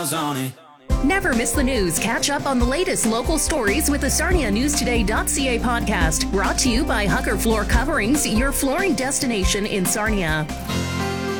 miles on it. Never miss the news. Catch up on the latest local stories with the SarniaNewsToday.ca podcast, brought to you by Hugger Floor Coverings, your flooring destination in Sarnia.